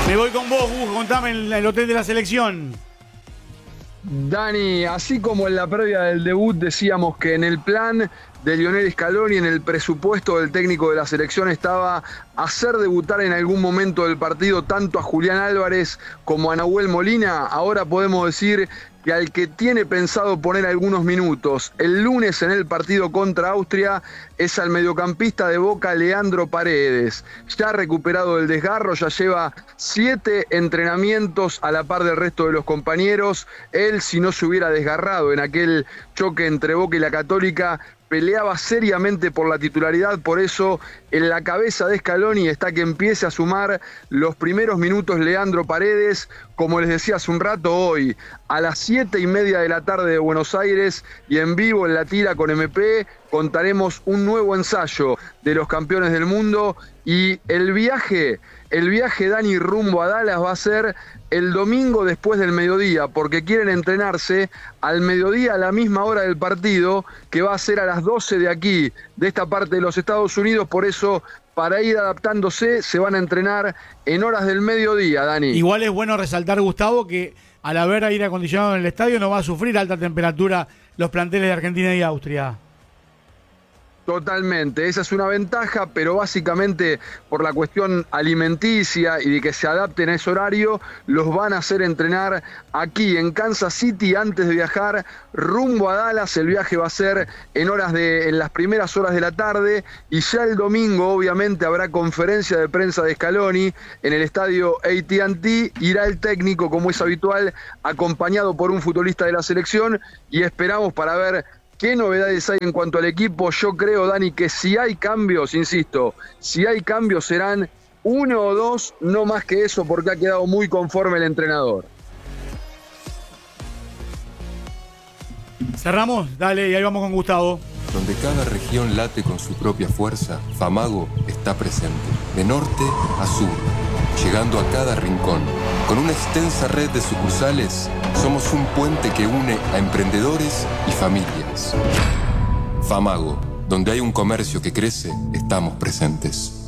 Me voy con vos, Gus, contame el hotel de la selección. Dani, así como en la previa del debut decíamos que en el plan de Lionel Scaloni, en el presupuesto del técnico de la selección estaba hacer debutar en algún momento del partido tanto a Julián Álvarez como a Nahuel Molina, ahora podemos decir que al que tiene pensado poner algunos minutos el lunes en el partido contra Austria es al mediocampista de Boca Leandro Paredes. Ya recuperado del desgarro, ya lleva 7 entrenamientos a la par del resto de los compañeros. Él, si no se hubiera desgarrado en aquel choque entre Boca y la Católica, peleaba seriamente por la titularidad, por eso en la cabeza de Scaloni está que empiece a sumar los primeros minutos Leandro Paredes, como les decía hace un rato, hoy a las 7:30 de la tarde de Buenos Aires y en vivo en La Tira con MP contaremos un nuevo ensayo de los campeones del mundo y el viaje Dani rumbo a Dallas va a ser el domingo después del mediodía, porque quieren entrenarse al mediodía a la misma hora del partido, que va a ser a las 12 de aquí, de esta parte de los Estados Unidos, por eso para ir adaptándose se van a entrenar en horas del mediodía, Dani. Igual es bueno resaltar, Gustavo, que al haber aire acondicionado en el estadio no va a sufrir alta temperatura los planteles de Argentina y Austria. Totalmente, esa es una ventaja, pero básicamente por la cuestión alimenticia y de que se adapten a ese horario, los van a hacer entrenar aquí en Kansas City antes de viajar rumbo a Dallas. El viaje va a ser en las primeras horas de la tarde y ya el domingo obviamente habrá conferencia de prensa de Scaloni en el estadio AT&T. Irá el técnico, como es habitual, acompañado por un futbolista de la selección y esperamos para ver ¿qué novedades hay en cuanto al equipo? Yo creo, Dani, que si hay cambios, insisto, si hay cambios serán 1 o 2, no más que eso, porque ha quedado muy conforme el entrenador. Cerramos, dale, y ahí vamos con Gustavo. Donde cada región late con su propia fuerza, Famago está presente, de norte a sur, llegando a cada rincón. Con una extensa red de sucursales, somos un puente que une a emprendedores y familias. Famago, donde hay un comercio que crece, estamos presentes.